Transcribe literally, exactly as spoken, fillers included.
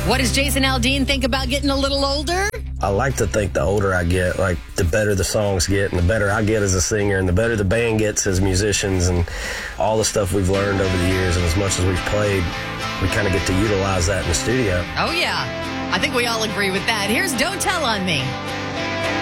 What does Jason Aldean think about getting a little older? I like to think the older I get, like the better the songs get and the better I get as a singer and the better the band gets as musicians and all the stuff we've learned over the years, and as much as we've played, we kind of get to utilize that in the studio. Oh, yeah. I think we all agree with that. Here's Don't Tell on Me.